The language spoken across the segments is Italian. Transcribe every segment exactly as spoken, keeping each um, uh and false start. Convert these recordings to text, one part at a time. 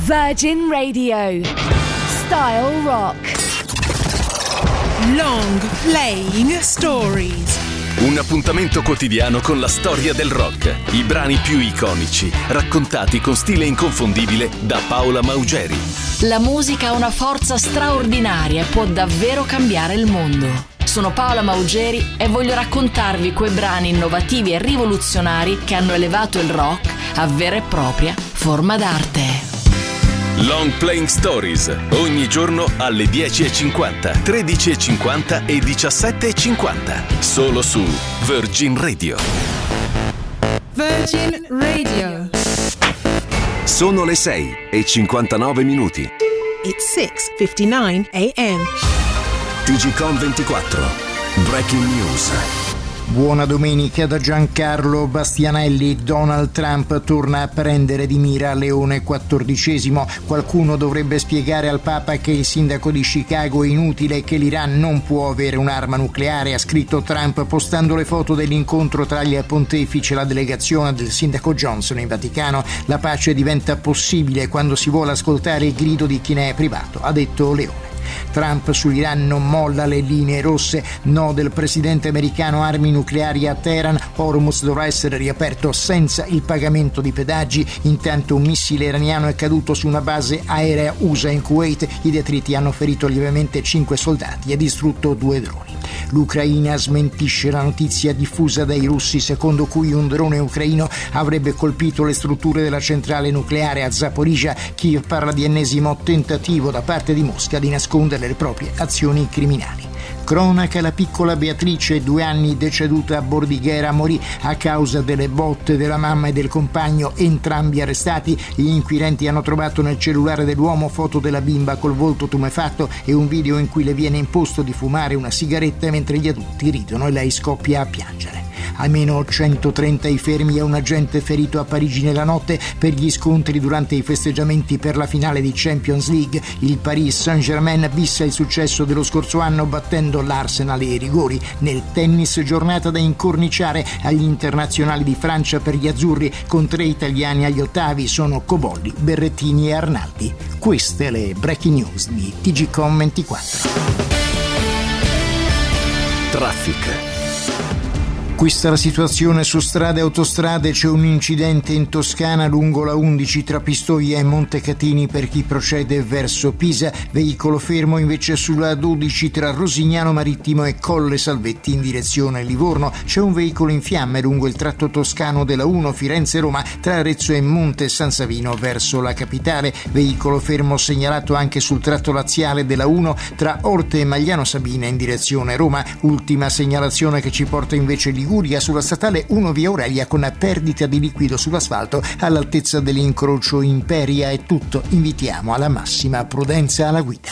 Virgin Radio. Style Rock. Long Playing Stories. Un appuntamento quotidiano con la storia del rock, i brani più iconici, raccontati con stile inconfondibile da Paola Maugeri. La musica ha una forza straordinaria e può davvero cambiare il mondo. Sono Paola Maugeri e voglio raccontarvi quei brani innovativi e rivoluzionari che hanno elevato il rock a vera e propria forma d'arte. Long Playing Stories, ogni giorno alle dieci e cinquanta, tredici e cinquanta e diciassette e cinquanta, solo su Virgin Radio. Virgin Radio. Sono le sei e cinquantanove minuti. It's six fifty-nine a.m. T G Com ventiquattro, Breaking News. Buona domenica da Giancarlo Bastianelli. Donald Trump torna a prendere di mira Leone quattordicesimo. Qualcuno dovrebbe spiegare al Papa che il sindaco di Chicago è inutile e che l'Iran non può avere un'arma nucleare, ha scritto Trump postando le foto dell'incontro tra il pontefice e la delegazione del sindaco Johnson in Vaticano. La pace diventa possibile quando si vuole ascoltare il grido di chi ne è privato, ha detto Leone. Trump sull'Iran non molla le linee rosse, no del presidente americano armi nucleari a Teheran, Hormuz dovrà essere riaperto senza il pagamento di pedaggi. Intanto un missile iraniano è caduto su una base aerea U S A in Kuwait, i detriti hanno ferito lievemente cinque soldati e distrutto due droni. L'Ucraina smentisce la notizia diffusa dai russi secondo cui un drone ucraino avrebbe colpito le strutture della centrale nucleare a Zaporizhzhia. Kiev parla di ennesimo tentativo da parte di Mosca di nascondere le proprie azioni criminali. Cronaca, la piccola Beatrice, due anni, deceduta a Bordighera, morì a causa delle botte della mamma e del compagno, entrambi arrestati. Gli inquirenti hanno trovato nel cellulare dell'uomo foto della bimba col volto tumefatto e un video in cui le viene imposto di fumare una sigaretta mentre gli adulti ridono e lei scoppia a piangere. Almeno centotrenta i fermi e un agente ferito a Parigi nella notte per gli scontri durante i festeggiamenti per la finale di Champions League. Il Paris Saint-Germain visse il successo dello scorso anno battendo l'Arsenal ai rigori. Nel tennis, giornata da incorniciare agli internazionali di Francia per gli azzurri, con tre italiani agli ottavi sono Cobolli, Berrettini e Arnaldi. Queste le breaking news di T G Com ventiquattro. Traffic. Questa la situazione su strade e autostrade. C'è un incidente in Toscana lungo la undici tra Pistoia e Montecatini per chi procede verso Pisa. Veicolo fermo invece sulla dodici tra Rosignano Marittimo e Colle Salvetti in direzione Livorno. C'è un veicolo in fiamme lungo il tratto toscano della uno Firenze-Roma tra Arezzo e Monte San Savino verso la capitale. Veicolo fermo segnalato anche sul tratto laziale della uno tra Orte e Magliano Sabina in direzione Roma. Ultima segnalazione che ci porta invece Liguria sulla statale uno via Aurelia con perdita di liquido sull'asfalto all'altezza dell'incrocio Imperia. È tutto, invitiamo alla massima prudenza alla guida.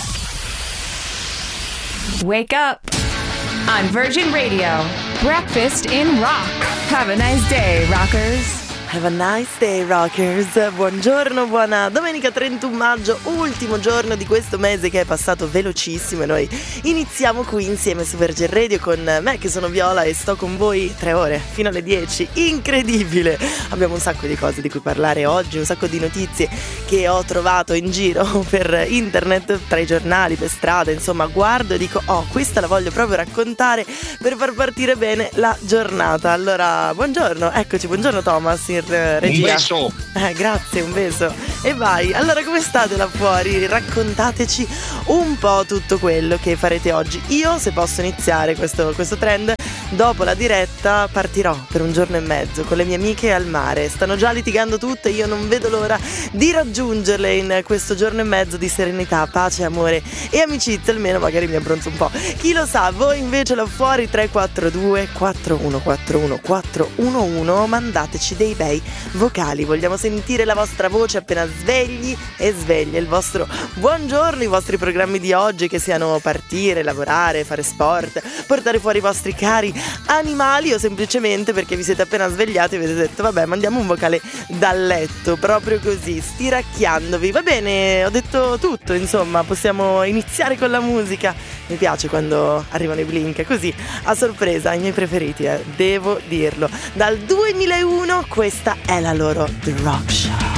Wake up. On Virgin Radio. Breakfast in rock. Have a nice day, rockers. Have a nice day, rockers. Buongiorno, buona domenica trentuno maggio, ultimo giorno di questo mese che è passato velocissimo e noi iniziamo qui insieme su Virgin Radio con me che sono Viola e sto con voi tre ore fino alle dieci. Incredibile! Abbiamo un sacco di cose di cui parlare oggi, un sacco di notizie che ho trovato in giro per internet, tra i giornali, per strada, insomma guardo e dico oh, questa la voglio proprio raccontare per far partire bene la giornata. Allora, buongiorno, eccoci, buongiorno Thomas in regia. Un beso. Eh, grazie, un beso. E vai, allora come state là fuori? Raccontateci un po' tutto quello che farete oggi. Io, se posso iniziare questo, questo trend, dopo la diretta partirò per un giorno e mezzo con le mie amiche al mare. Stanno già litigando tutte, io non vedo l'ora di raggiungerle in questo giorno e mezzo di serenità, pace, amore e amicizia. Almeno magari mi abbronzo un po'. Chi lo sa, voi invece là fuori tre quattro due quattro uno quattro uno quattro uno uno, mandateci dei bei vocali, vogliamo sentire la vostra voce appena svegli e sveglie, il vostro buongiorno, i vostri programmi di oggi, che siano partire, lavorare, fare sport, portare fuori i vostri cari animali o semplicemente perché vi siete appena svegliati e avete detto vabbè mandiamo un vocale dal letto, proprio così, stiracchiandovi. Va bene, ho detto tutto, insomma possiamo iniziare con la musica. Mi piace quando arrivano i Blink così a sorpresa, i miei preferiti, eh, devo dirlo. Dal duemilauno questa è la loro The Rock Show.